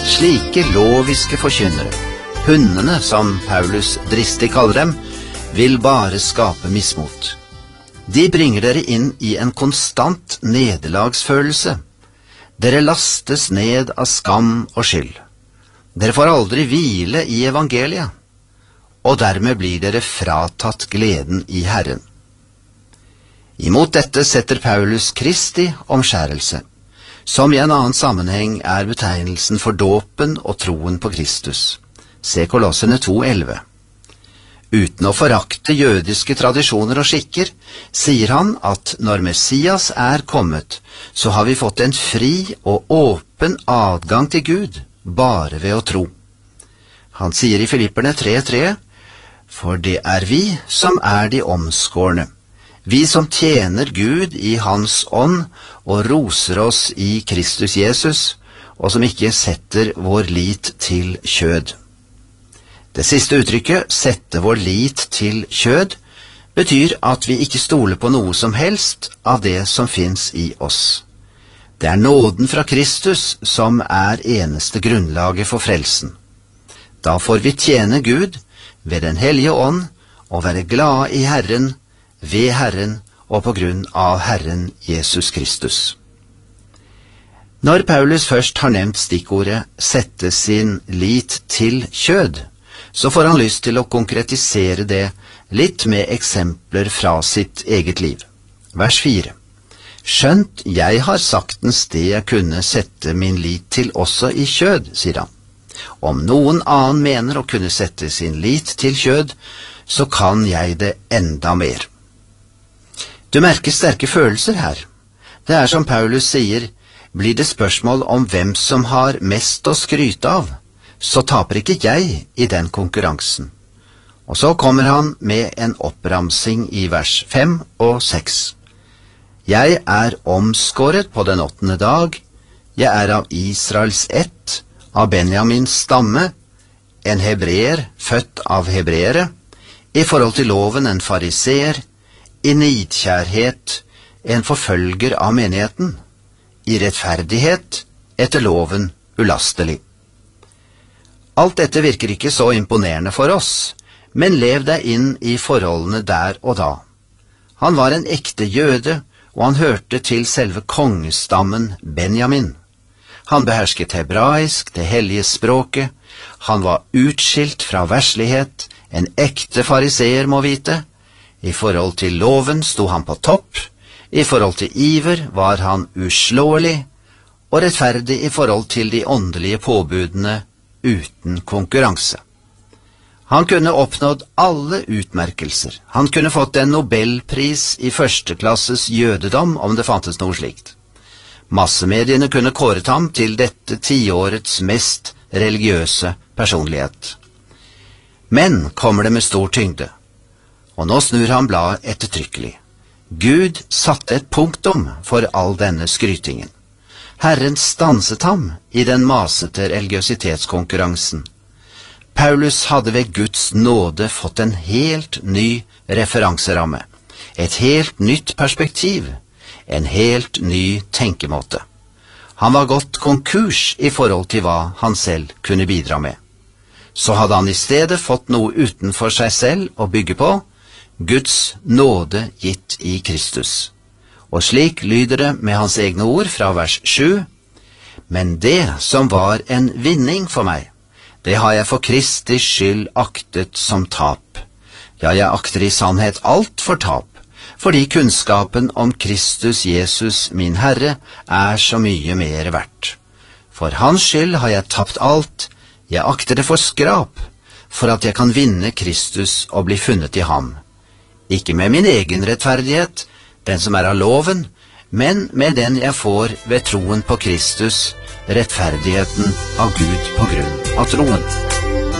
Slike loviske forkynnere, hundene som Paulus dristig kaller dem, vil bare skape mismot. De bringer dere inn i en konstant nederlagsfølelse. Dere lastes ned av skam og skyld. Dere får aldri hvile i evangeliet, og dermed blir dere fratatt gleden i Herren. Imot dette setter Paulus Kristi omskjærelse, som i en annen sammenheng er betegnelsen for dåpen og troen på Kristus. Se Kolossene 2,11. Uten å forakte jødiske tradisjoner og skikker, sier han at når Messias er kommet, så har vi fått en fri og åpen adgang til Gud, bare ved å tro. Han sier i Filipperne 3,3, for det er vi som er de omskårne, vi som tjener Gud i Hans ånd og roser oss i Kristus Jesus, og som ikke setter vår lit til kjød. Det siste uttrykket, sette vår lit til kjød, betyr at vi ikke stoler på noe som helst av det som finnes i oss. Det er nåden fra Kristus som er eneste grunnlaget for frelsen. Da får vi tjene Gud ved den hellige ånd og være glade i Herren, ved Herren og på grunn av Herren Jesus Kristus. Når Paulus først har nevnt stikkordet «sette sin lit til kjød», så får han lyst til å konkretisere det litt med eksempler fra sitt eget liv. Vers 4. Skjønt jeg har saktens det jeg kunne sette min lit til også i kjød, sier han. Om noen annen mener å kunne sette sin lit til kjød, så kan jeg det enda mer. Du merker sterke følelser her. Det er som Paulus sier, blir det spørsmål om hvem som har mest å skryte av, så taper ikke jeg i den konkurransen. Og så kommer han med en oppramsing i vers 5 og 6. Jeg er omskåret på den 8. dag, jeg er av Israels ett, av Benjamins stamme, en hebreer, født av hebreere, i forhold til loven en fariseer, i nidkjærhet, en forfølger av menigheten, i rettferdighet, etter loven ulastelig. Alt dette virker ikke så imponerende for oss, men lev deg inn i forholdene der og da. Han var en ekte jøde, og han hørte til selve kongestammen Benjamin. Han behersket hebraisk, det hellige språket, han var utskilt fra verslighet, en ekte fariseer må vite. I forhold til loven sto han på topp, i forhold til iver var han uslåelig, og rettferdig i forhold til de åndelige påbudene uten konkurranse. Han kunne oppnådd alle utmerkelser. Han kunne fått en Nobelpris i førsteklasses jødedom, om det fantes noe slikt. Massemediene kunne kåret ham til dette tiårets mest religiøse personlighet. Men kommer det med stor tyngde, og nå snur han bladet ettertrykkelig. Gud satte et punktum for all denne skrytingen. Herren stanset ham i den masete religiøsitetskonkurransen. Paulus hadde ved Guds nåde fått en helt ny referanseramme, et helt nytt perspektiv, en helt ny tenkemåte. Han var gått konkurs i forhold til hva han selv kunne bidra med. Så hadde han i stedet fått noe utenfor seg selv å bygge på, Guds nåde gitt i Kristus. Og slik lyder det med hans egne ord fra vers 7. Men det som var en vinning for meg, det har jeg for Kristi skyld aktet som tap. Ja, jeg akter i sannhet alt for tap, fordi kunnskapen om Kristus Jesus, min Herre, er så mye mer verdt. For hans skyld har jeg tapt alt, jeg akter det for skrap, for at jeg kan vinne Kristus og bli funnet i ham. Ikke med min egen rettferdighet, den som er av loven, men med den jeg får ved troen på Kristus, rettferdigheten av Gud på grunn av troen.